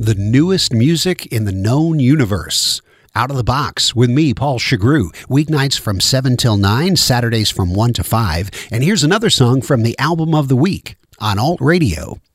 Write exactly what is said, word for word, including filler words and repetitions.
the newest music in the known universe. Out of the Box with me, Paul Chagru. Weeknights from seven till nine, Saturdays from one to five. And here's another song from the Album of the Week on Alt Radio.